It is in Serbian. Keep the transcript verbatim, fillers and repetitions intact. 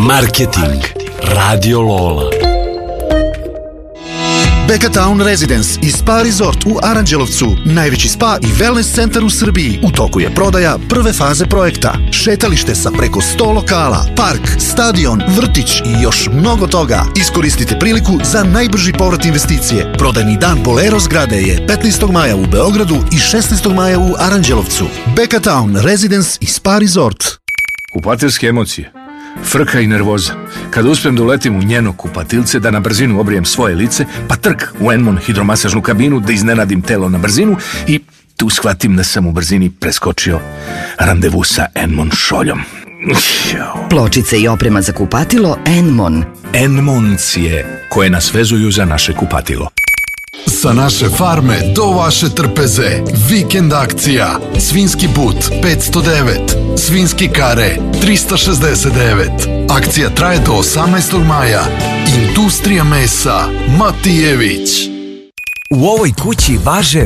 Marketing Radio Lola. Bekatown Residence i Spa Resort u Aranđelovcu, najveći spa i wellness centar u Srbiji. U toku je prodaja prve faze projekta. Šetalište sa preko sto lokala, park, stadion, vrtić i još mnogo toga. Iskoristite priliku za najbrži povrat investicije. Prodajni dan Bolero zgrade je petnaestog maja u Beogradu i šesnaestog maja u Aranđelovcu. Bekatown Residence i Spa Resort. Kupatilske emocije, frka i nervoza. Kada uspijem da uletim u njeno kupatilce, da na brzinu obrijem svoje lice, pa trk u Enmon hidromasažnu kabinu, da iznenadim telo na brzinu i tu shvatim da sam u brzini preskočio randevu sa Enmon šoljom. Pločice i oprema za kupatilo Enmon. Enmoncije koje nas vezuju za naše kupatilo. Sa naše farme do vaše trpeze. Vikend akcija. Svinski but petsto devet. Svinski kare trista šezdeset devet. Akcija traje do osamnaestog maja. Industrija mesa Matijević. U ovoj kući važe